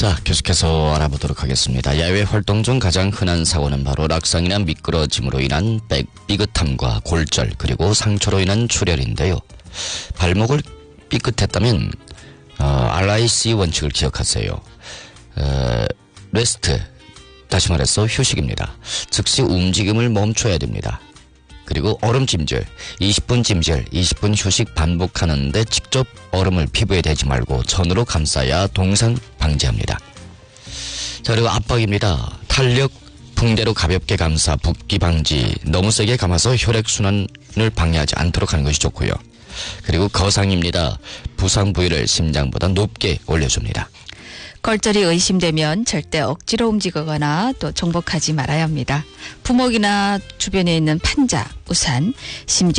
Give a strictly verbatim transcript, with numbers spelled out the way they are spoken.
자, 계속해서 알아보도록 하겠습니다. 야외 활동 중 가장 흔한 사고는 바로 낙상이나 미끄러짐으로 인한 백, 삐긋함과 골절 그리고 상처로 인한 출혈인데요. 발목을 삐끗했다면 어, 알아이씨 원칙을 기억하세요. 어, 레스트, 다시 말해서 휴식입니다. 즉시 움직임을 멈춰야 됩니다. 그리고 얼음 찜질, 이십 분 찜질, 이십 분 휴식 반복하는데 직접 얼음을 피부에 대지 말고 전으로 감싸야 동상 방지합니다. 자, 그리고 압박입니다. 탄력, 붕대로 가볍게 감싸 붓기 방지, 너무 세게 감아서 혈액순환을 방해하지 않도록 하는 것이 좋고요. 그리고 거상입니다. 부상 부위를 심장보다 높게 올려줍니다. 골절이 의심되면 절대 억지로 움직이거나 또 정복하지 말아야 합니다. 부목이나 주변에 있는 판자, 우산, 심지어